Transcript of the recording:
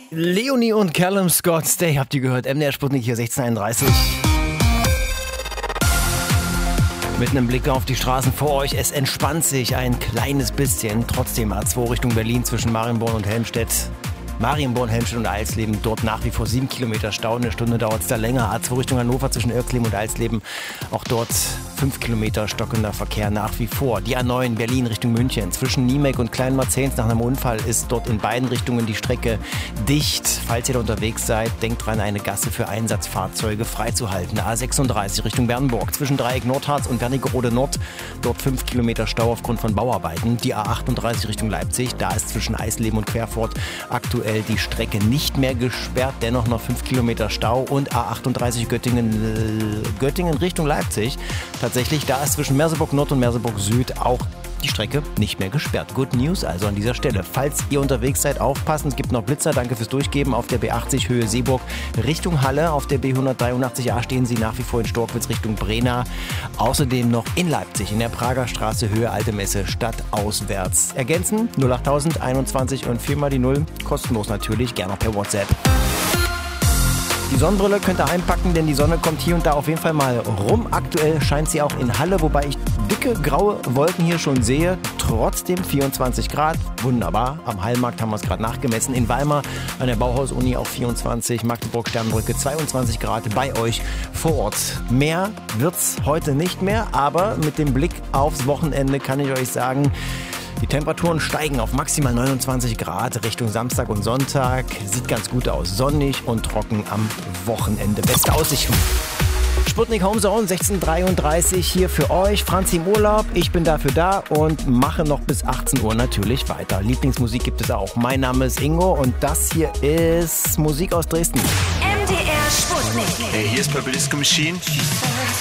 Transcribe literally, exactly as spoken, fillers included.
Leonie und Callum Scott, Stay, habt ihr gehört? M D R Sputnik hier, sechzehn einunddreißig. Mit einem Blick auf die Straßen vor euch, es entspannt sich ein kleines bisschen. Trotzdem A zwei Richtung Berlin zwischen Marienborn und Helmstedt. Marienborn, Helmstedt und Alsleben, dort nach wie vor sieben Kilometer Stau. Eine Stunde dauert es da länger. A zwei Richtung Hannover zwischen Irkleben und Alsleben. Auch dort fünf Kilometer stockender Verkehr nach wie vor. Die A neun Berlin Richtung München. Zwischen Niemek und Kleinmarzahns nach einem Unfall ist dort in beiden Richtungen die Strecke dicht. Falls ihr da unterwegs seid, denkt dran, eine Gasse für Einsatzfahrzeuge freizuhalten. A sechsunddreißig Richtung Bernburg. Zwischen Dreieck Nordharz und Wernigerode Nord. Dort fünf Kilometer Stau aufgrund von Bauarbeiten. Die A achtunddreißig Richtung Leipzig. Da ist zwischen Eisleben und Querfurt aktuell die Strecke nicht mehr gesperrt, dennoch noch fünf Kilometer Stau. Und A achtunddreißig Göttingen, Göttingen Richtung Leipzig. Tatsächlich, da ist zwischen Merseburg Nord und Merseburg Süd auch die Strecke nicht mehr gesperrt. Good News also an dieser Stelle. Falls ihr unterwegs seid, aufpassen. Es gibt noch Blitzer. Danke fürs Durchgeben. Auf der B achtzig Höhe Seeburg Richtung Halle. Auf der B hundertdreiundachtzig A stehen sie nach wie vor in Storkwitz Richtung Brena. Außerdem noch in Leipzig in der Prager Straße Höhe Alte Messe stadtauswärts. Ergänzen null achttausend einundzwanzig und viermal die Null. Kostenlos natürlich. Gerne auch per WhatsApp. Die Sonnenbrille könnt ihr einpacken, denn die Sonne kommt hier und da auf jeden Fall mal rum. Aktuell scheint sie auch in Halle, wobei ich dicke graue Wolken hier schon sehe. Trotzdem vierundzwanzig Grad, wunderbar. Am Hallmarkt haben wir es gerade nachgemessen. In Weimar an der Bauhaus-Uni auch vierundzwanzig, Magdeburg-Sternbrücke zweiundzwanzig Grad bei euch vor Ort. Mehr wird's heute nicht mehr, aber mit dem Blick aufs Wochenende kann ich euch sagen, die Temperaturen steigen auf maximal neunundzwanzig Grad Richtung Samstag und Sonntag. Sieht ganz gut aus. Sonnig und trocken am Wochenende. Beste Aussichten. Sputnik Homezone sechzehn dreiunddreißig hier für euch. Franzi im Urlaub, ich bin dafür da und mache noch bis achtzehn Uhr natürlich weiter. Lieblingsmusik gibt es auch. Mein Name ist Ingo und das hier ist Musik aus Dresden. M D R Sputnik. Hey, hier ist Purple Disco Machine.